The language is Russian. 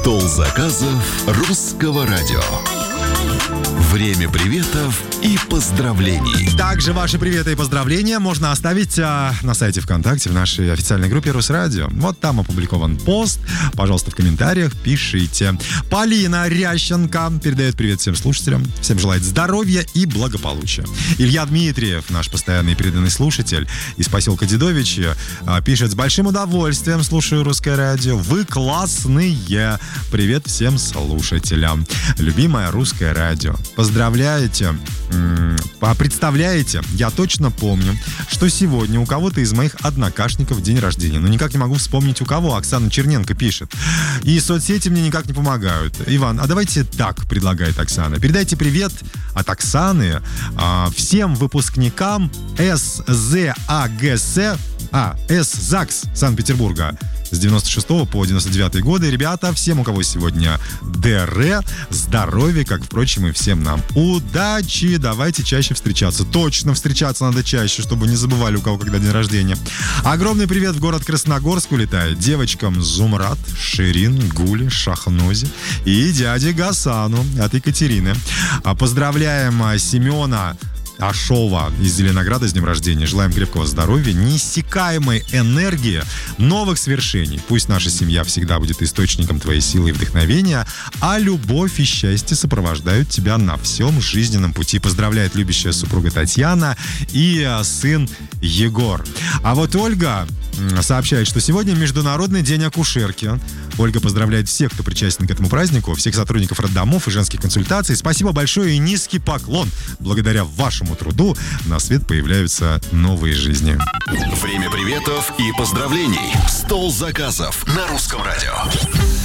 Стол заказов русского радио. Время приветов и поздравлений. Также ваши приветы и поздравления можно оставить на сайте ВКонтакте в нашей официальной группе Русрадио. Вот там опубликован пост. Пожалуйста, в комментариях пишите. Полина Рященко передает привет всем слушателям. Всем желает здоровья и благополучия. Илья Дмитриев, наш постоянный преданный слушатель из поселка Дедовичи, пишет: с большим удовольствием слушаю русское радио. Вы классные. Привет всем слушателям. Любимое русское радио. Поздравляете. Представляете, я точно помню, что сегодня у кого-то из моих однокашников день рождения. Но никак не могу вспомнить у кого. Оксана Черненко пишет. И соцсети мне никак не помогают. Иван, а давайте так, предлагает Оксана. Передайте привет от Оксаны всем выпускникам СЗАГС Санкт-Петербурга с 96 по 99 годы. Ребята, всем, у кого сегодня ДР, здоровья, как, впрочем, и всем нам. Удачи! Давайте чаще встречаться. Точно встречаться надо чаще, чтобы не забывали, у кого когда день рождения. Огромный привет в город Красногорск улетает девочкам Зумрат, Ширин, Гуле, Шахнозе и дяде Гасану от Екатерины. Поздравляем Семена Ашова из Зеленограда с днем рождения. Желаем крепкого здоровья, неиссякаемой энергии, новых свершений. Пусть наша семья всегда будет источником твоей силы и вдохновения, а любовь и счастье сопровождают тебя на всем жизненном пути. Поздравляет любящая супруга Татьяна и сын Егор. А вот Ольга сообщает, что сегодня Международный день акушерки. Ольга поздравляет всех, кто причастен к этому празднику, всех сотрудников роддомов и женских консультаций. Спасибо большое и низкий поклон. Благодаря вашему труду на свет появляются новые жизни. Время приветов и поздравлений. Стол заказов на русском радио.